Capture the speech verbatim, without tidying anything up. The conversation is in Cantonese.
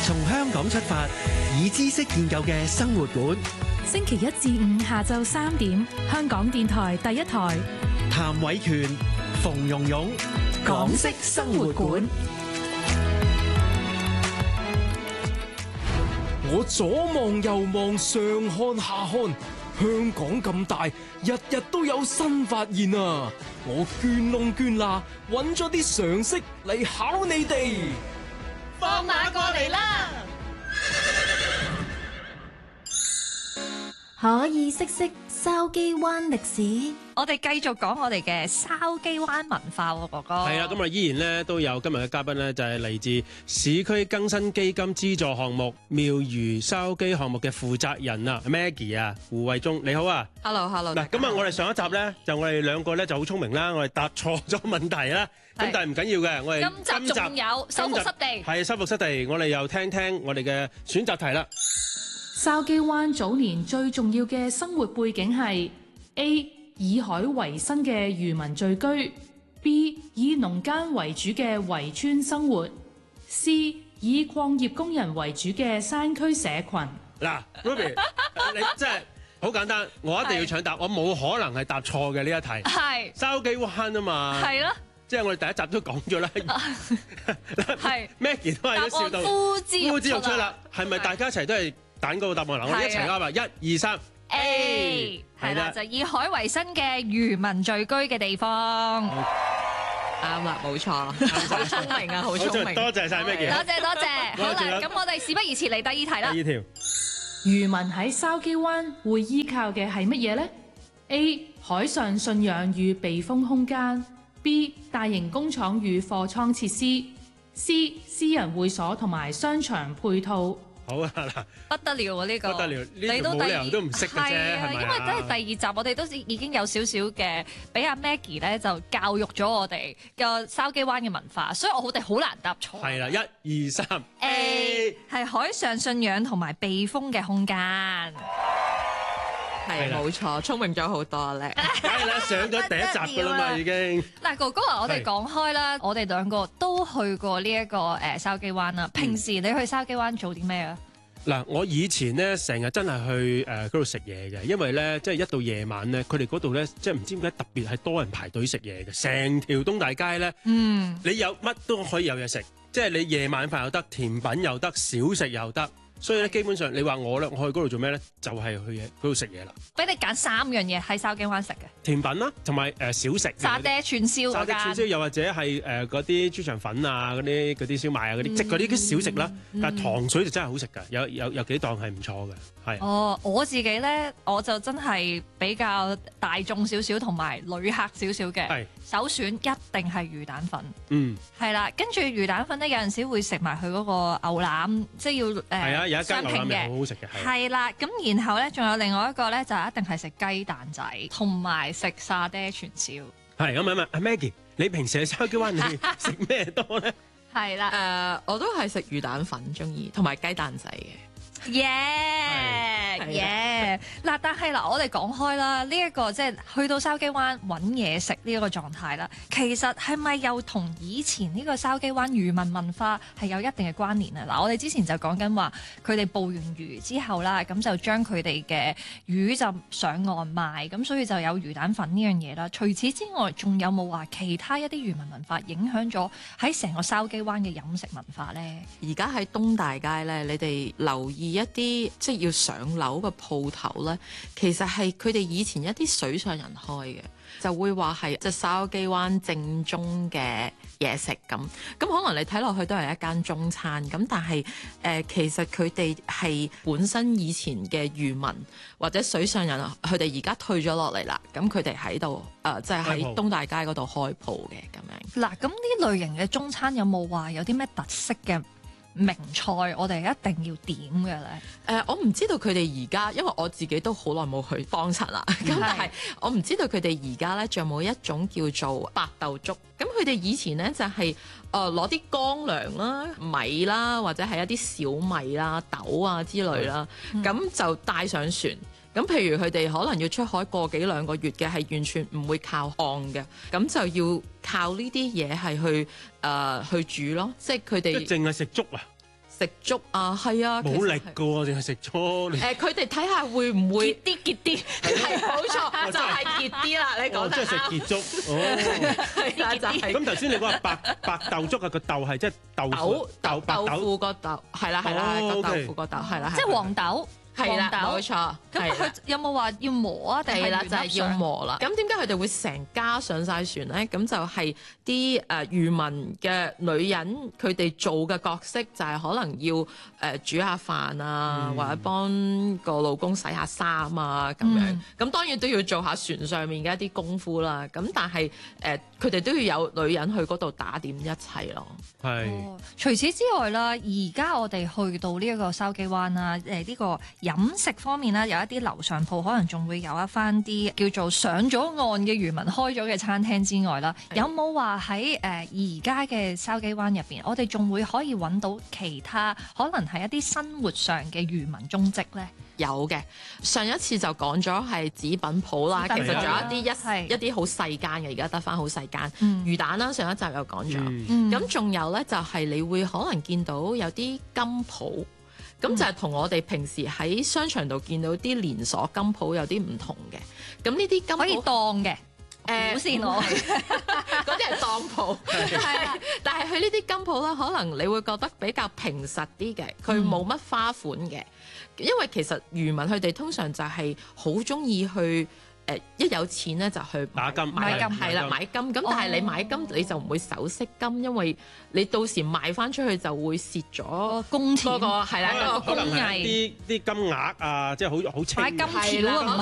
從香港出發，以知識建構嘅生活館。 星期一至五下晝三點，香港電台第一台。 譚偉權、馮蓉蓉，港式生活館。 我左望右望，上看下看，香港咁大，日日都有新發現啊！我捐窿捐罅，揾咗啲常識嚟考你哋。 放馬過嚟啦！ 可以識識筲箕灣歷史。 我哋繼續講我哋嘅筲箕灣文化喎，哥哥。 係啦，咁啊依然咧都有今日嘅嘉賓咧，就係嚟自市區更新基金資助項目妙漁筲箕項目嘅負責人啊 Maggie 啊，胡慧中，你好啊。 Hello，Hello。 嗱，咁啊，我哋上一集咧就我哋兩個咧就好聰明啦，我哋答錯咗問題啦。咁但係唔緊要嘅，我哋今集仲有收復失地。 係收復失地，我哋又聽聽我哋嘅選擇題啦。 筲箕灣早年最重要嘅生活背景係 A. 以海為生嘅漁民聚居， B. 以農耕為主嘅圍村生活， C. 以礦業工人為主嘅山區社群。 嗱，Ruby， 你真係好簡單，我一定要搶答，我冇可能係答錯嘅呢一題。係筲箕灣啊嘛。係咯。即係我哋第一集都講咗啦。係 Maggie 都係都笑到呼之欲出啦。係咪大家一齊都係揀嗰個答案？嗱，我哋一齊啱啊！一二三 A 係啦，就以海為生嘅漁民聚居嘅地方。啱啦，冇錯，好聰明啊，好聰明。 多謝晒 Maggie。 多謝多謝。好啦，咁我哋事不宜遲，嚟第二題啦。 第二條， 漁民喺筲箕灣會依靠嘅係乜嘢呢？ A. 海上信仰與避風空間， B. 大型工廠與貨倉設施， C. 私人會所同埋商場配套。 好啊嗱， 不得了啊呢個， 不得了，呢個冇理由都唔識嘅啫，係咪啊？ 因為都係第二集，我哋都已經有少少嘅，俾阿 Maggie 咧就教育咗我哋個筲箕灣嘅文化，所以我哋好難答錯。 係啦，一二三 A 係海上信仰同埋避風嘅空間。 係冇錯，聰明咗好多咧。 梗係啦，上咗第一集噶啦嘛，已經。 嗱，哥哥啊，我哋講開啦，我哋兩個都去過呢一個誒筲箕灣啦。平時你去筲箕灣做啲咩啊？ 嗱，我以前咧成日真係去誒嗰度食嘢嘅，因為咧即係一到夜晚咧，佢哋嗰度咧即係唔知點解特別係多人排隊食嘢嘅，成條東大街咧，嗯，你有乜都可以有嘢食，即係你夜晚飯又得，甜品又得，小食又得。所以咧，基本上你話我咧，我去嗰度做咩咧？就係、是、去嘢嗰度食嘢啦。俾你揀三樣嘢喺筲箕灣食嘅甜品啦，同埋誒小食。 沙爹串燒嗰間。 沙爹串燒又或者係誒嗰啲豬腸粉啊，嗰啲嗰啲燒賣啊，嗰啲、嗯、即係嗰啲小食啦。嗯、但係糖水就真係好食㗎，有有有幾檔係唔錯嘅，係。哦， 我自己咧，我就真係比較大眾少少，同埋旅客少少嘅。係。首選一定係魚蛋粉。嗯。係啦，跟住魚蛋粉咧，有陣時會食埋佢嗰個牛腩，即係要誒。係啊。 有一間牛腩麵好好食嘅， 係啦，咁然後咧，仲有另外一個咧，就一定係食雞蛋仔，同埋食沙爹串燒。 係咁啊，阿 Maggie，你平時喺筲箕灣你食咩多咧？ 係啦，誒、呃，我都係食魚蛋粉中意，同埋雞蛋仔嘅。 耶耶！嗱，但係嗱，我哋講開啦，呢、這、一個即係去到筲箕灣揾嘢食呢一個狀態啦，其實係咪又同以前呢個筲箕灣漁民文化係有一定嘅關聯啊？嗱，我哋之前就講緊話，佢哋捕完魚之後啦，咁就將佢哋嘅魚就上岸賣，咁所以就有魚蛋粉呢樣嘢啦。除此之外，仲有冇話其他一啲漁民文化影響咗喺成個筲箕灣嘅飲食文化呢？ 而家喺東大街咧，你哋留意一啲即係要上樓嘅鋪頭咧，其實係佢哋以前一啲水上人開嘅，就會話係即係筲箕灣正宗嘅嘢食咁。咁可能你睇落去都係一間中餐咁，但係誒、呃、其實佢哋係本身以前嘅漁民或者水上人，佢哋而家退咗落嚟啦。咁佢哋喺度誒即係喺東大街嗰度開鋪嘅咁樣。 嗱，咁呢類型嘅中餐有冇話有啲咩特色嘅名菜我哋一定要點嘅咧？ 誒、呃，我唔知道佢哋而家，因為我自己都好耐冇去幫襯啦。咁但係我唔知道佢哋而家咧仲有冇一種叫做白豆粥。咁佢哋以前咧就係誒攞啲乾糧啦、米啦，或者係一啲小米啦、豆啊之類啦，咁、嗯、就帶上船。咁譬如佢哋可能要出海個幾兩個月嘅，係完全唔會靠岸嘅，咁就要靠呢啲嘢係去誒、呃、去煮咯，即係佢哋即係淨係食粥啊！ 食粥啊，係啊， 冇力㗎喎，淨係食粥。 誒，佢哋睇下會唔會結啲結啲， 係冇錯，就係結啲啦。你講哦， 得即係食啱， 結粥。哦， 係啊，就係咁頭先你講話白白豆粥啊，個豆係即係豆豆腐豆豆白豆。 腐個豆，係啦係啦， 哦個豆 OK 腐個豆係啦， 即係黃豆。 係啦， 黃豆冇錯。 咁佢有冇話要磨啊？定係係啦， 原就係要粒上磨啦。咁點解佢哋會成家上晒船咧？咁就係啲誒漁民嘅女人，佢哋做嘅角色就係可能要誒、呃、煮下飯啊， 嗯或者幫個老公洗下衫啊咁樣。咁、 嗯當然都要做下船上面嘅一啲功夫啦。咁但係誒佢哋都要有女人去嗰度打點一切咯。 係。 哦除此之外啦，而家我哋去到呢一個筲箕灣啦，誒、呢個飲食方面啦，有一啲樓上鋪可能仲會有一番啲叫做上咗岸嘅漁民開咗嘅餐廳之外啦， 係有冇話喺誒而家嘅筲箕灣入邊，我哋仲會可以揾到其他可能係一啲生活上嘅漁民蹤跡咧？ 有嘅，上一次就講咗係紙品鋪啦，其實紙品鋪仲有一啲係一一啲好細間嘅，而家得翻好細間。 嗯魚蛋啦，上一集有講咗。 嗯嗯咁仲有咧，就係你會可能見到有啲金鋪，咁就係同我哋平時喺商場度見到啲連鎖金鋪有啲唔同嘅。咁呢啲金可以鋪當嘅， 誒估先我嗰啲係當鋪， 係啦， 但係佢呢啲金鋪咧，可能你會覺得比較平實啲嘅，佢冇乜花款嘅，因為其實漁民佢哋通常就係好中意去。誒一有錢咧就去打金買買金係啦買金，咁但係你買金你就唔會首飾金，因為你到時賣翻出去就會蝕咗個工錢嗰個係啦嗰個可能工藝。 係啲啲金額啊，即係好好清。 買金條啊唔